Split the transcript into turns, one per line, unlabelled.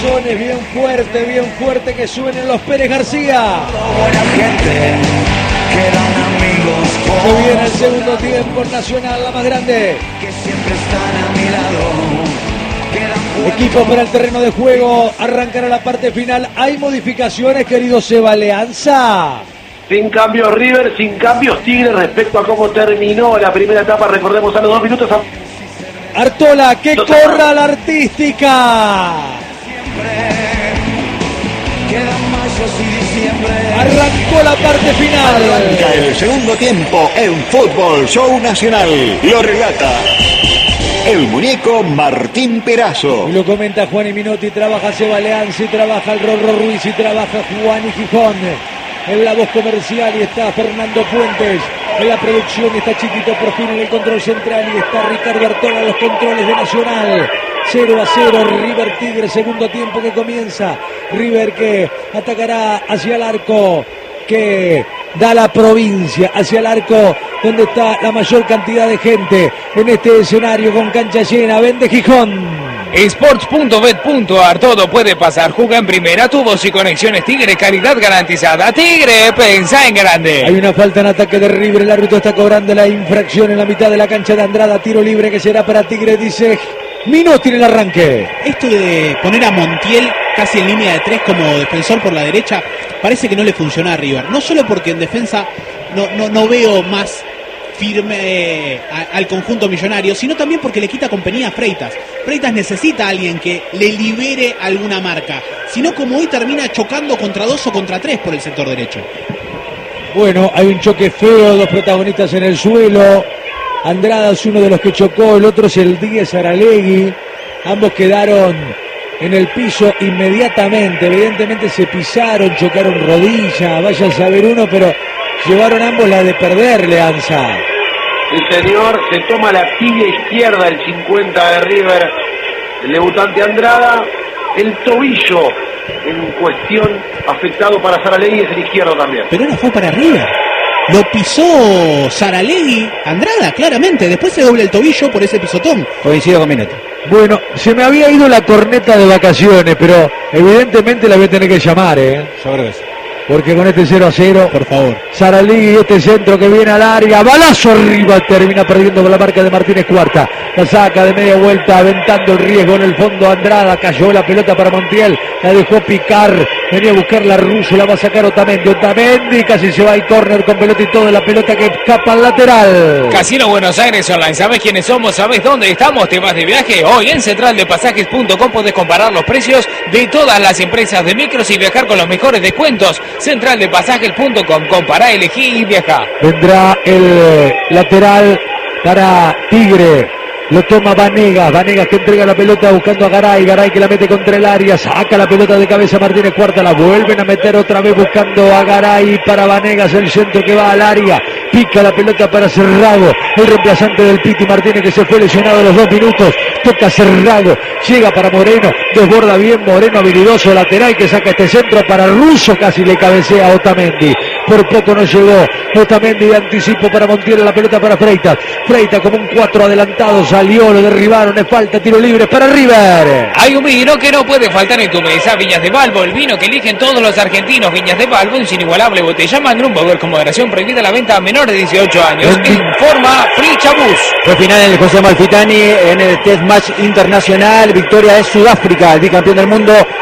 corazones, bien fuerte que suenen los Pérez García.
Buena gente, quedan amigos.
Se viene el segundo tiempo Nacional, la más grande.
Que siempre están a mi lado.
Equipo para el terreno de juego, arrancará la parte final. ¿Hay modificaciones, querido Seba Leanza?
Sin cambios River, sin cambios Tigre respecto a cómo terminó la primera etapa. Recordemos a los 2 minutos.
Artola, que corra la artística. Arrancó la parte final.
Arranca el segundo tiempo en Fútbol Show Nacional. Lo relata el muñeco Martín Perazo.
Y lo comenta Juan y Minotti, trabaja Seba Leanza, y trabaja el Rorro Ruiz, y trabaja Juan y Gijón. En la voz comercial, y está Fernando Puentes. En la producción está Chiquito Profil en el control central, y está Ricardo Artola en los controles de Nacional. 0-0, River Tigre, segundo tiempo que comienza. River que atacará hacia el arco que da la provincia, hacia el arco donde está la mayor cantidad de gente en este escenario con cancha llena. Vende Gijón.
Sports.bet.ar, todo puede pasar. Juega en primera, tubos y conexiones Tigre, calidad garantizada. Tigre, pensá en grande.
Hay una falta en ataque de River, el árbitro está cobrando la infracción en la mitad de la cancha de Andrada. Tiro libre que será para Tigre, dice Minotti en el arranque.
Esto de poner a Montiel casi en línea de 3 como defensor por la derecha, parece que no le funciona a River. No solo porque en defensa no veo más firme al conjunto millonario, sino también porque le quita compañía a Freitas. Freitas necesita a alguien que le libere alguna marca, sino como hoy termina chocando contra 2 o contra 3 por el sector derecho.
Bueno, hay un choque feo, dos protagonistas en el suelo. Andrada es uno de los que chocó, el otro es el 10 Aralegui. Ambos quedaron en el piso inmediatamente, evidentemente se pisaron, chocaron rodilla, vaya a saber uno, pero llevaron ambos la de perder, Leanza.
El señor se toma la tibia izquierda, el 50 de River, el debutante Andrada. El tobillo en cuestión afectado para Saralegui es el izquierdo también.
Pero ahora fue para River. Lo pisó Saralegui, Andrada, claramente. Después se dobla el tobillo por ese pisotón.
Coincido con Minotti.
Bueno, se me había ido la corneta de vacaciones, pero evidentemente la voy a tener que llamar,
Yo creo que sí.
Porque con este 0-0,
por favor.
Saralegui, este centro que viene al área, balazo arriba, termina perdiendo con la marca de Martínez Cuarta. La saca de media vuelta, aventando el riesgo en el fondo. Andrada cayó la pelota para Montiel, la dejó picar, venía a buscar la Russo, la va a sacar Otamendi. Otamendi casi se va al córner con pelota y todo, la pelota que escapa al lateral.
Casino Buenos Aires Online, ¿sabes quiénes somos? ¿Sabes dónde estamos? ¿Te vas de viaje? Hoy en centraldepasajes.com podés comparar los precios de todas las empresas de micros y viajar con los mejores descuentos. Centraldepasajes.com, compará, elegí y viaja.
Vendrá el lateral para Tigre. Lo toma Vanegas que entrega la pelota buscando a Garay que la mete contra el área, saca la pelota de cabeza Martínez Cuarta, la vuelven a meter otra vez buscando a Garay para Vanegas, el centro que va al área, pica la pelota para Cerrago, el reemplazante del Piti Martínez que se fue lesionado a los 2 minutos, toca Cerrago, llega para Moreno, desborda bien Moreno, habilidoso lateral que saca este centro para Russo, casi le cabecea a Otamendi, por poco no llegó Otamendi de anticipo para Montiel, la pelota para Freitas como un 4 adelantado, salió, lo derribaron, es falta, tiro libre para River.
Hay un vino que no puede faltar en tu mesa, Viñas de Balbo, el vino que eligen todos los argentinos. Viñas de Balbo, sin inigualable botella, Magnum, beber con moderación, prohibida la venta a menores de 18 años. Informa Frichabús.
Fue final en el José Amalfitani en el Test Match Internacional, victoria de Sudáfrica, el bicampeón del mundo.